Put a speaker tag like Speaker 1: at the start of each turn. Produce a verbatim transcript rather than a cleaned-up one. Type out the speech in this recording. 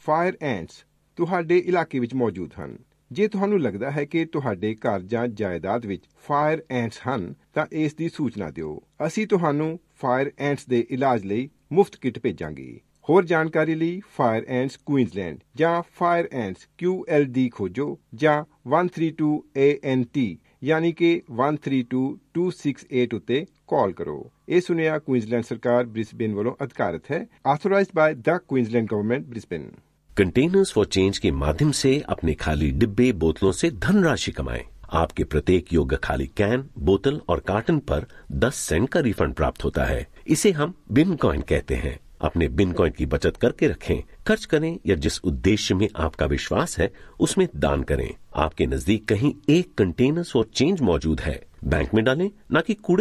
Speaker 1: Fire ਐਂਟਸ ਤੁਹਾਡੇ ਇਲਾਕੇ ਵਿੱਚ ਮੌਜੂਦ ਹਨ। ਜੇ ਤੁਹਾਨੂੰ ਲੱਗਦਾ ਹੈ ਕਿ ਤੁਹਾਡੇ ਘਰ ਜਾਂ ਜਾਇਦਾਦ ਵਿੱਚ ਫਾਇਰ ਐਂਟਸ ਹਨ ਤਾਂ ਇਸ ਦੀ ਸੂਚਨਾ ਦਿਓ। ਅਸੀਂ ਤੁਹਾਨੂੰ ਫਾਇਰ ਐਂਟਸ ਦੇ ਇਲਾਜ ਲਈ ਮੁਫਤ ਕਿੱਟ ਭੇਜਾਂਗੇ। ਹੋਰ ਜਾਣਕਾਰੀ ਲਈ ਫਾਇਰ ਐਂਟਸ ਕੁਈਨਜ਼ਲੈਂਡ ਜਾਂ ਫਾਇਰ ਐਂਟਸ ਕਿਊ ਐਲ ਡੀ ਖੋਜੋ ਜਾਂ one three two A N T ਯਾਨੀ ਕਿ one three two two six eight ਉੱਤੇ ਕਾਲ ਕਰੋ। ਇਹ ਸੁਨੇਹਾ ਕੁਈਨਜ਼ਲੈਂਡ ਸਰਕਾਰ ਬ੍ਰਿਸਬੇਨ ਵੱਲੋਂ ਅਧਿਕਾਰਤ ਹੈ। ਆਥੋਰਾइज्ड by the Queensland government Brisbane.
Speaker 2: Containers for change के माध्यम से अपने खाली डिब्बे बोतलों से धनराशि कमाएं। आपके प्रत्येक योग्य खाली कैन, बोतल और कार्टन पर दस सेंट का रिफंड प्राप्त होता है। इसे हम बिन कॉइन कहते हैं। अपने बिन कॉइन की बचत करके रखें, खर्च करें या जिस उद्देश्य में आपका विश्वास है उसमें दान करें। आपके नजदीक कहीं एक कंटेनर्स फॉर चेंज मौजूद है, बैंक में डालें, न कि कूड़े